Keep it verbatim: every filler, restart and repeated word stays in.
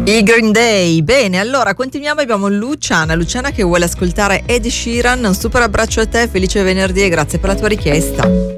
I Green Day. Bene, allora continuiamo. Abbiamo Luciana, Luciana che vuole ascoltare Ed Sheeran. Un super abbraccio a te, felice venerdì e grazie per la tua richiesta.